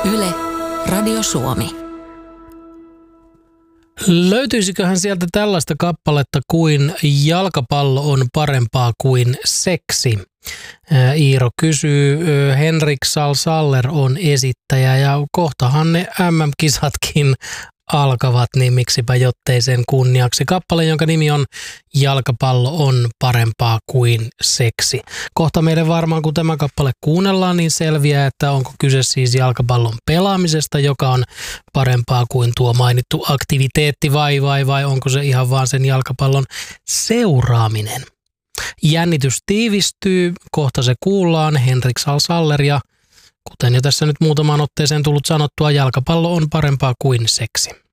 Yle, Radio Suomi. Löytyisiköhän sieltä tällaista kappaletta kuin jalkapallo on parempaa kuin seksi? Iiro kysyy, Henrik Salsaller on esittäjä ja kohtahan ne MM-kisatkin alkavat, niin miksipä jottei sen kunniaksi. Kappale, jonka nimi on Jalkapallo on parempaa kuin seksi. Kohta meidän varmaan, kun tämä kappale kuunnellaan, niin selviää, että onko kyse siis jalkapallon pelaamisesta, joka on parempaa kuin tuo mainittu aktiviteetti vai onko se ihan vaan sen jalkapallon seuraaminen. Jännitys tiivistyy, kohta se kuullaan, Henrik Salsaller ja kuten jo tässä nyt muutamaan otteeseen tullut sanottua, jalkapallo on parempaa kuin seksi.